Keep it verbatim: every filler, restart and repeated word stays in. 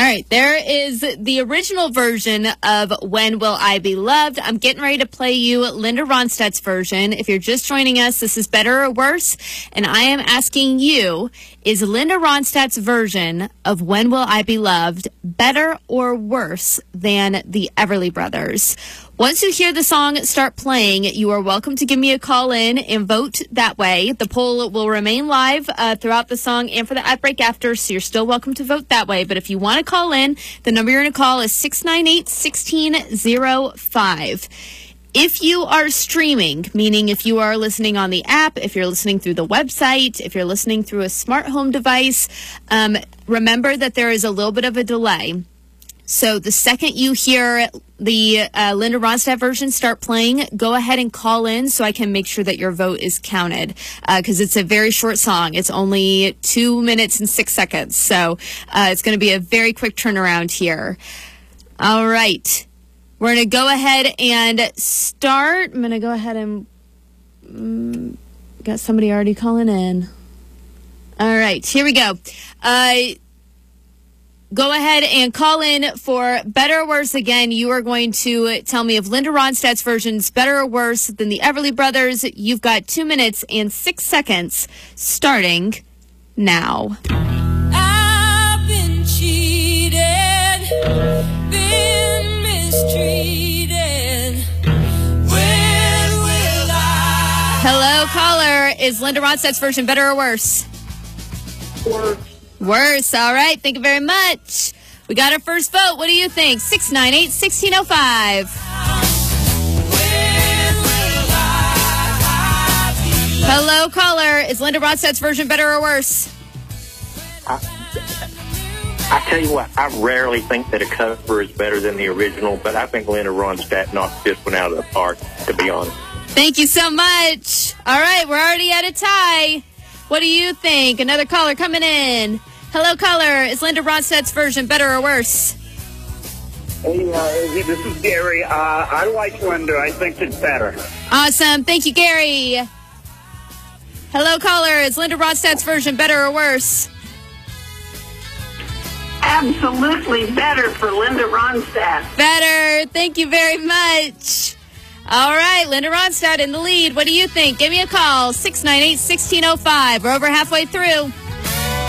right, there is the original version of When Will I Be Loved. I'm getting ready to play you Linda Ronstadt's version. If you're just joining us, this is Better or Worse, and I am asking you, is Linda Ronstadt's version of When Will I Be Loved better or worse than the Everly Brothers? Once you hear the song start playing, you are welcome to give me a call in and vote that way. The poll will remain live uh, throughout the song and for the ad break after, so you're still welcome to vote that way. But if you want to call in, the number you're going to call is six nine eight, one six zero five. If you are streaming, meaning if you are listening on the app, if you're listening through the website, if you're listening through a smart home device, um, remember that there is a little bit of a delay. So the second you hear the uh, Linda Ronstadt version start playing, go ahead and call in so I can make sure that your vote is counted, because uh, it's a very short song. It's only two minutes and six seconds. So uh, it's going to be a very quick turnaround here. All right. We're going to go ahead and start. I'm going to go ahead and um, got somebody already calling in. All right. Here we go. Uh Go ahead and call in for Better or Worse. Again, you are going to tell me if Linda Ronstadt's version is better or worse than the Everly Brothers. You've got two minutes and six seconds starting now. I've been cheated, been mistreated. When will I? Hello, caller. Is Linda Ronstadt's version better or worse? Worse. Worse. All right. Thank you very much. We got our first vote. What do you think? six nine eight, one six zero five. Hello, caller. Is Linda Ronstadt's version better or worse? I, I tell you what, I rarely think that a cover is better than the original, but I think Linda Ronstadt knocked this one out of the park, to be honest. Thank you so much. All right. We're already at a tie. What do you think? Another caller coming in. Hello, caller. Is Linda Ronstadt's version better or worse? Hey, uh, Izzy, this is Gary. Uh, I like Linda. I think it's better. Awesome. Thank you, Gary. Hello, caller. Is Linda Ronstadt's version better or worse? Absolutely better for Linda Ronstadt. Better. Thank you very much. All right, Linda Ronstadt in the lead. What do you think? Give me a call, six nine eight, one six zero five. We're over halfway through.